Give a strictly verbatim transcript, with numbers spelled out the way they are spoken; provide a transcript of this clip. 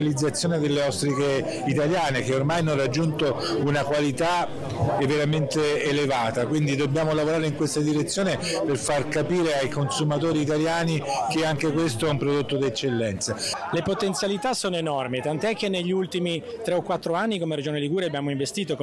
Realizzazione delle ostriche italiane che ormai hanno raggiunto una qualità veramente elevata, quindi dobbiamo lavorare in questa direzione per far capire ai consumatori italiani che anche questo è un prodotto d'eccellenza. Le potenzialità sono enormi, tant'è che negli ultimi tre o quattro anni come Regione Liguria abbiamo investito con